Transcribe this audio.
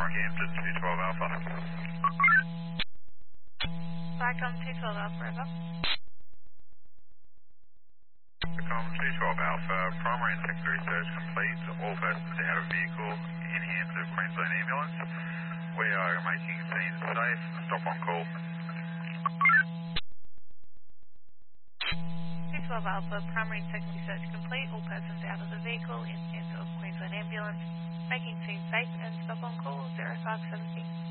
Rockhampton 212 Alpha. Vicom 212 Alpha, over. Vicom 212 Alpha, primary and secondary search complete. All persons out of vehicle in hands of Queensland Ambulance. We are making scenes safe. Stop on call. 212 Alpha, primary and secondary search complete. All persons out of the vehicle in hands of Queensland Ambulance. Making scene safe and stop on call 0517.